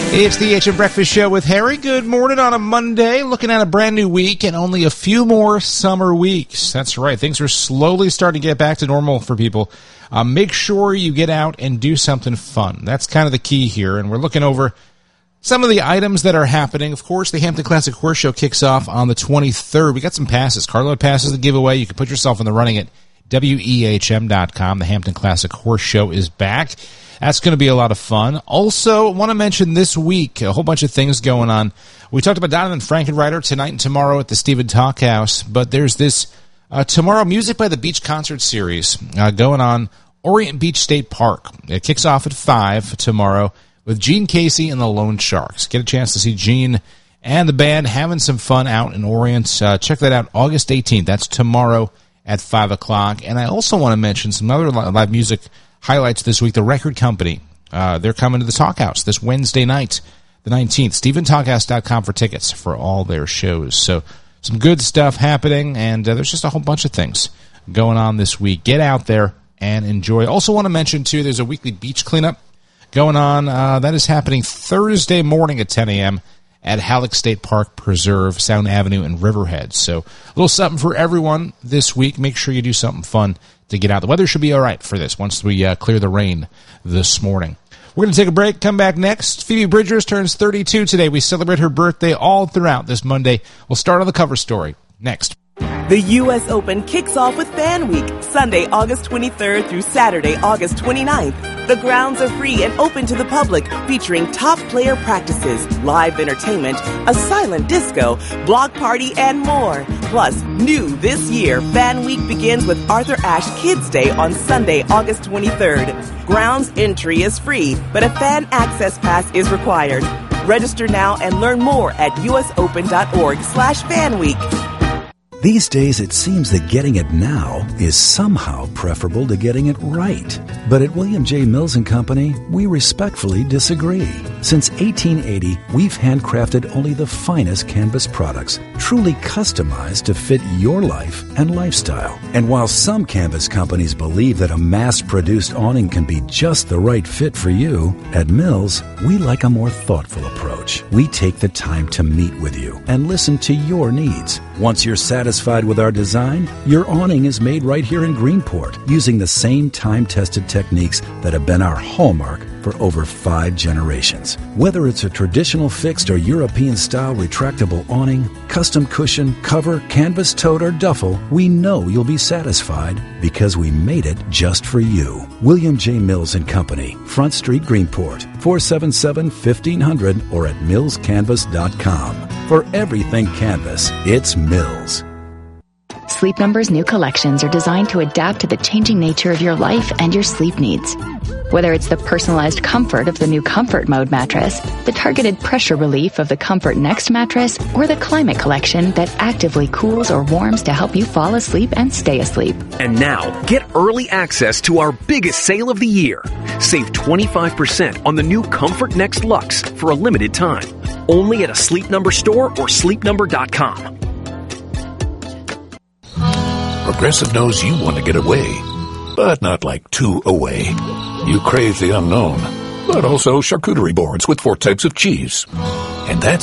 It's the HM Breakfast Show with Harry. Good morning on a Monday. Looking at a brand new week and only a few more summer weeks. That's right. Things are slowly starting to get back to normal for people. Make sure you get out and do something fun. That's kind of the key here. And we're looking over some of the items that are happening. Of course, the Hampton Classic Horse Show kicks off on the 23rd. We got some passes. Carload passes to give away. You can put yourself in the running at WEHM.com. The Hampton Classic Horse Show is back. That's going to be a lot of fun. Also, want to mention this week, a whole bunch of things going on. We talked about Donovan Frankenreiter tonight and tomorrow at the Stephen Talk House, but there's this tomorrow Music by the Beach concert series going on Orient Beach State Park. It kicks off at 5 tomorrow with Gene Casey and the Lone Sharks. Get a chance to see Gene and the band having some fun out in Orient. Check that out August 18th. That's tomorrow at 5 o'clock. And I also want to mention some other live music highlights this week. The Record Company, they're coming to the Talk House this Wednesday night, the 19th. StephenTalkhouse.com for tickets for all their shows. So some good stuff happening, and there's just a whole bunch of things going on this week. Get out there and enjoy. Also want to mention, too, there's a weekly beach cleanup going on. That is happening Thursday morning at 10 a.m. at Halleck State Park Preserve, Sound Avenue, and Riverhead. So a little something for everyone this week. Make sure you do something fun to get out. The weather should be all right for this once we clear the rain this morning. We're going to take a break, come back next. Phoebe Bridgers turns 32 today. We celebrate her birthday all throughout this Monday. We'll start on the cover story next. The U.S. Open kicks off with Fan Week, Sunday, August 23rd through Saturday, August 29th. The grounds are free and open to the public, featuring top player practices, live entertainment, a silent disco, block party, and more. Plus, new this year, Fan Week begins with Arthur Ashe Kids Day on Sunday, August 23rd. Grounds entry is free, but a fan access pass is required. Register now and learn more at usopen.org/fanweek. These days, it seems that getting it now is somehow preferable to getting it right. But at William J. Mills & Company, we respectfully disagree. Since 1880, we've handcrafted only the finest canvas products, truly customized to fit your life and lifestyle. And while some canvas companies believe that a mass-produced awning can be just the right fit for you, at Mills, we like a more thoughtful approach. We take the time to meet with you and listen to your needs. Once you're satisfied with our design, your awning is made right here in Greenport using the same time-tested techniques that have been our hallmark for over 5 generations. Whether it's a traditional fixed or European-style retractable awning, custom cushion, cover, canvas tote, or duffel, we know you'll be satisfied because we made it just for you. William J. Mills & Company, Front Street, Greenport, 477-1500 or at millscanvas.com. For everything canvas, it's Mills. Sleep Number's new collections are designed to adapt to the changing nature of your life and your sleep needs. Whether it's the personalized comfort of the new Comfort Mode mattress, the targeted pressure relief of the Comfort Next mattress, or the Climate Collection that actively cools or warms to help you fall asleep and stay asleep. And now, get early access to our biggest sale of the year. Save 25% on the new Comfort Next Luxe for a limited time. Only at a Sleep Number store or sleepnumber.com. Progressive knows you want to get away, but not like too away. You crave the unknown, but also charcuterie boards with 4 types of cheese. And that's